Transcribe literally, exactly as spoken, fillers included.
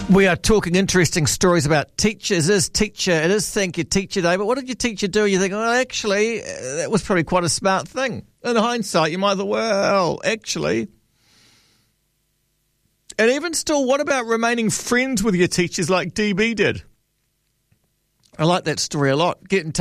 We are talking interesting stories about teachers. It is teacher, it is Thank You Teacher Day, but what did your teacher do? You think, oh, actually, uh, that was probably quite a smart thing. In hindsight, you might think, well, actually. And even still, what about remaining friends with your teachers like D B did? I like that story a lot. Get in touch.